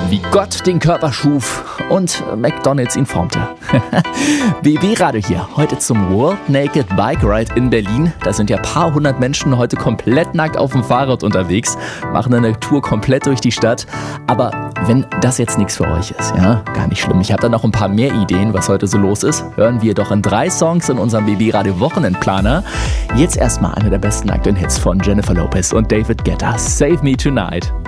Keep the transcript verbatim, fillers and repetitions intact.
wie Gott den Körper schuf und McDonald's ihn formte. B B-Radio hier, heute zum World Naked Bike Ride in Berlin. Da sind ja ein paar hundert Menschen heute komplett nackt auf dem Fahrrad unterwegs, machen eine Tour komplett durch die Stadt. Aber wenn das jetzt nichts für euch ist, ja, gar nicht schlimm. Ich habe da noch ein paar mehr Ideen, was heute so los ist. Hören wir doch in drei Songs in unserem B B-Radio Wochenendplaner. Jetzt erstmal eine der besten aktuellen Hits von Jennifer Lopez und David Guetta. Save Me Tonight.